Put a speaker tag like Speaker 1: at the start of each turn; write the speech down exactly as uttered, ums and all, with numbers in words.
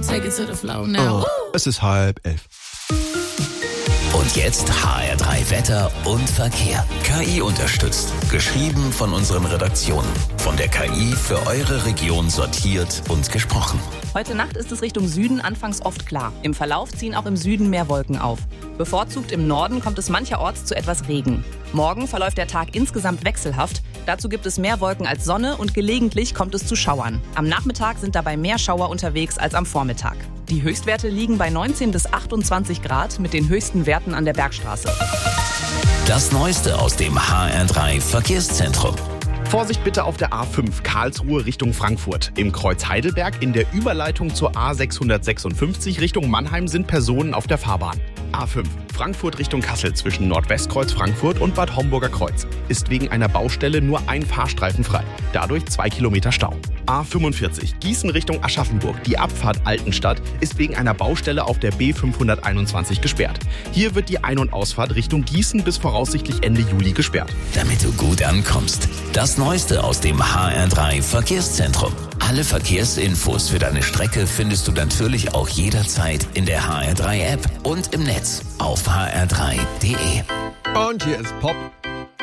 Speaker 1: Take it to the floor now.
Speaker 2: Oh, es ist halb elf.
Speaker 3: Und jetzt H R drei Wetter und Verkehr. K I unterstützt. Geschrieben von unseren Redaktionen. Von der K I für eure Region sortiert und gesprochen.
Speaker 4: Heute Nacht ist es Richtung Süden anfangs oft klar. Im Verlauf ziehen auch im Süden mehr Wolken auf. Bevorzugt im Norden kommt es mancherorts zu etwas Regen. Morgen verläuft der Tag insgesamt wechselhaft. Dazu gibt es mehr Wolken als Sonne und gelegentlich kommt es zu Schauern. Am Nachmittag sind dabei mehr Schauer unterwegs als am Vormittag. Die Höchstwerte liegen bei neunzehn bis achtundzwanzig Grad mit den höchsten Werten an der Bergstraße.
Speaker 3: Das Neueste aus dem H R drei Verkehrszentrum.
Speaker 5: Vorsicht bitte auf der A fünf Karlsruhe Richtung Frankfurt. Im Kreuz Heidelberg in der Überleitung zur A sechshundertsechsundfünfzig Richtung Mannheim sind Personen auf der Fahrbahn. A fünf Frankfurt Richtung Kassel zwischen Nordwestkreuz Frankfurt und Bad Homburger Kreuz ist wegen einer Baustelle nur ein Fahrstreifen frei. Dadurch zwei Kilometer Stau. A fünfundvierzig Gießen Richtung Aschaffenburg. Die Abfahrt Altenstadt ist wegen einer Baustelle auf der B fünfhunderteinundzwanzig gesperrt. Hier wird die Ein- und Ausfahrt Richtung Gießen bis voraussichtlich Ende Juli gesperrt.
Speaker 3: Damit du gut ankommst. Das Neueste aus dem H R drei Verkehrszentrum. Alle Verkehrsinfos für deine Strecke findest du natürlich auch jederzeit in der H R drei App und im Netz auf h r drei punkt d e.
Speaker 2: Und hier ist Pop